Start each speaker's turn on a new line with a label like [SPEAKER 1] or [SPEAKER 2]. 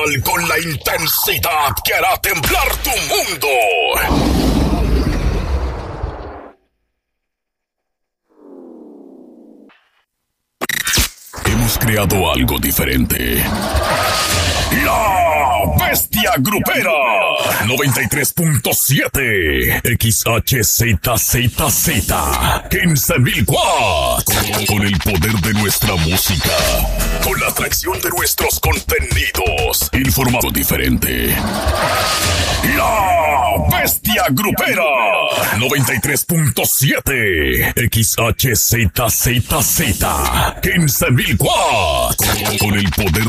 [SPEAKER 1] Nacional con la intensidad que hará temblar tu mundo. Hemos creado algo diferente. La Bestia Grupera 93.7 XHZZZ 15.000 watts. Con el poder de nuestra música, con la atracción de nuestros contenidos, informado diferente. La Bestia Grupera 93.7 XHZZZ 15.000 watts. Con el poder